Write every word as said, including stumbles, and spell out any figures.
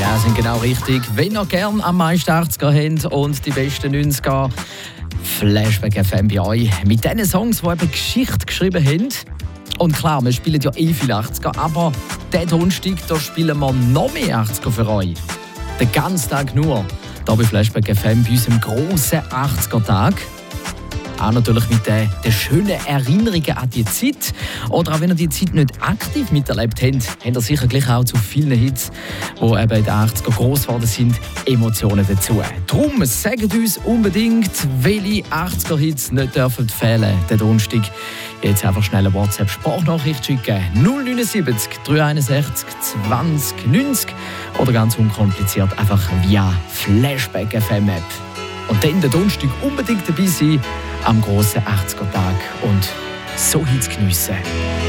Ja, sind genau richtig. Wenn ihr gerne am meisten achtziger habt und die besten neunziger, Flashback F M bei euch. Mit diesen Songs, die eben Geschichte geschrieben haben. Und klar, wir spielen ja eh viele achtziger, aber diesen Donnerstag, da spielen wir noch mehr achtziger für euch. Den ganzen Tag nur. Hier bei Flashback F M, bei unserem grossen achtziger-Tag. Auch natürlich mit den, den schönen Erinnerungen an die Zeit. Oder auch wenn ihr die Zeit nicht aktiv miterlebt habt, habt ihr sicher gleich auch zu vielen Hits, die eben in den achtziger gross geworden sind, Emotionen dazu. Darum sagt uns unbedingt, welche achtziger-Hits nicht dürfen fehlen den Donnerstag. Jetzt einfach schnell eine WhatsApp-Sprachnachricht schicken. null neun sieben drei eins sechs zwanzig neunzig oder ganz unkompliziert einfach via Flashback F M App. Und dann den Donnerstag unbedingt dabei sein am grossen achtziger-Tag und so Hits geniessen.